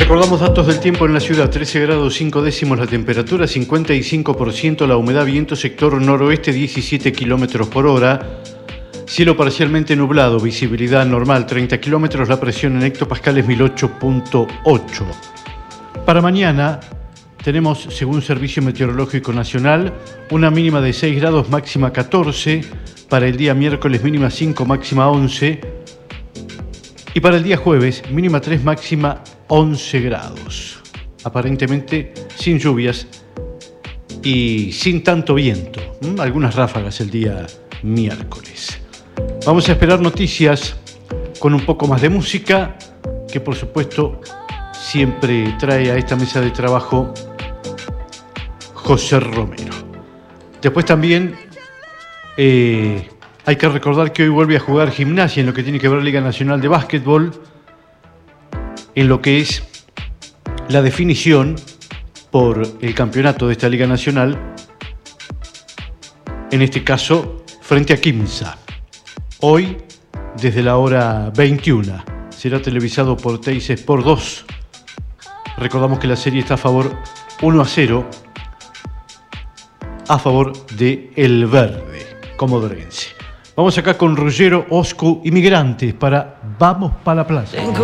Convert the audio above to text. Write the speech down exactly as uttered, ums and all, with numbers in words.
Recordamos datos del tiempo en la ciudad: trece grados cinco décimos la temperatura, cincuenta y cinco por ciento la humedad, viento sector noroeste diecisiete kilómetros por hora, cielo parcialmente nublado, visibilidad normal treinta kilómetros, la presión en hectopascales mil ocho punto ocho. Para mañana tenemos, según Servicio Meteorológico Nacional, una mínima de seis grados, máxima catorce, para el día miércoles mínima cinco, máxima once, y para el día jueves mínima tres, máxima once grados. Aparentemente sin lluvias y sin tanto viento. ¿Mm? Algunas ráfagas el día miércoles. Vamos a esperar noticias con un poco más de música, que por supuesto siempre trae a esta mesa de trabajo José Romero. Después también eh, hay que recordar que hoy vuelve a jugar Gimnasia en lo que tiene que ver Liga Nacional de Básquetbol, en lo que es la definición por el campeonato de esta Liga Nacional, en este caso frente a Quimsa. Hoy, desde la hora veintiuna, será televisado por Teis Sport dos. Recordamos que la serie está a favor uno a cero, a favor de El Verde, comodorense. Vamos acá con Ruggiero, Oscu y Migrantes para Vamos pa' la Plaza.